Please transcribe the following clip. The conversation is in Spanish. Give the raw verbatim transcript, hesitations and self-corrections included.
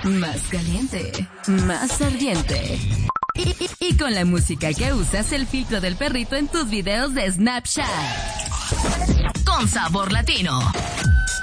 más caliente, más ardiente. Y, y, y con la música que usas, el filtro del perrito en tus videos de Snapchat. Con sabor latino.